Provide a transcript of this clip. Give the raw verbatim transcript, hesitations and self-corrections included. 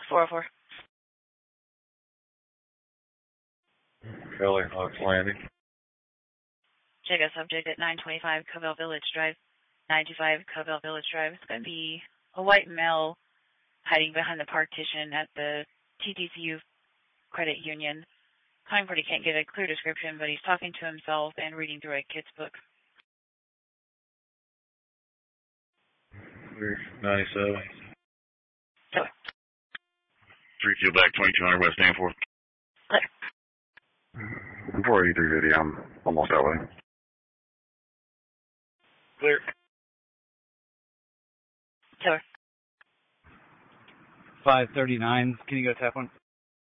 four oh four. Kelly, Ox Landing. Check a subject at nine twenty-five Covell Village Drive. nine two five Covell Village Drive. It's going to be a white male hiding behind the partition at the T T C U Credit Union. Time Party can't get a clear description, but he's talking to himself and reading through a kid's book. ninety-seven. Clear. Three field back, twenty-two hundred West Danforth. Clear. four eighty-three fifty, I'm almost that way. Clear. Clear. five thirty-nine, can you go tap one?